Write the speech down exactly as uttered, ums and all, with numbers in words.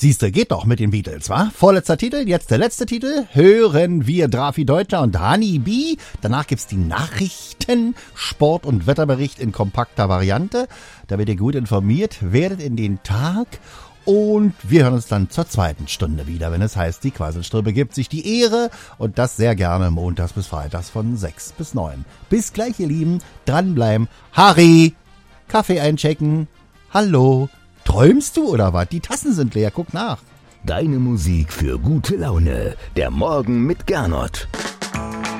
Siehste, geht doch mit den Beatles, wa? Vorletzter Titel, jetzt der letzte Titel. Hören wir Drafi Deutscher und Honey B. Danach gibt's die Nachrichten, Sport- und Wetterbericht in kompakter Variante. Da werdet ihr gut informiert, werdet in den Tag. Und wir hören uns dann zur zweiten Stunde wieder, wenn es heißt, die Quasselstrippe gibt sich die Ehre. Und das sehr gerne montags bis freitags von sechs bis neun. Bis gleich, ihr Lieben. Dranbleiben. Harry, Kaffee einchecken. Hallo. Träumst du oder was? Die Tassen sind leer, guck nach. Deine Musik für gute Laune. Der Morgen mit Gernot.